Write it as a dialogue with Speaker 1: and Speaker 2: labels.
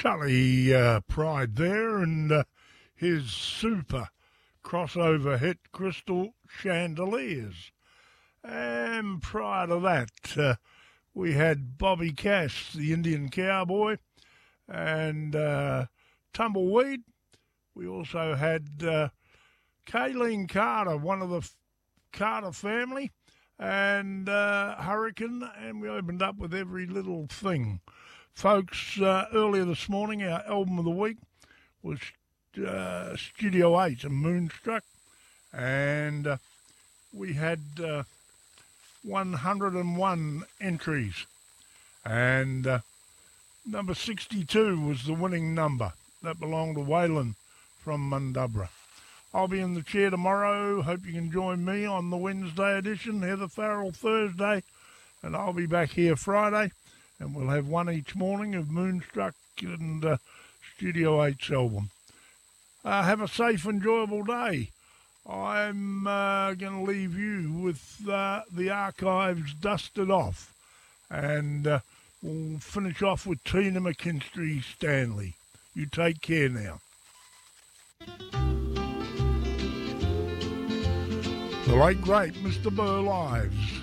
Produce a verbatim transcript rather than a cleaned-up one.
Speaker 1: Charlie uh, Pride there, and uh, his super crossover hit, Crystal Chandeliers. And prior to that, uh, we had Bobby Cash, the Indian Cowboy, and uh, Tumbleweed. We also had uh, Kayleen Carter, one of the f- Carter family, and uh, Hurricane, and we opened up with Every Little Thing. Folks, uh, earlier this morning, our album of the week was uh, Studio eight and Moonstruck, and uh, we had uh, one hundred and one entries, and uh, number sixty-two was the winning number. That belonged to Waylon from Mundubra. I'll be in the chair tomorrow. Hope you can join me on the Wednesday edition, Heather Farrell Thursday, and I'll be back here Friday, and we'll have one each morning of Moonstruck and uh, Studio eight's album. Uh, have a safe, enjoyable day. I'm uh, going to leave you with uh, the archives dusted off, and uh, we'll finish off with Tina McKinstry Stanley. You take care now. The late great Mister Burr Lives.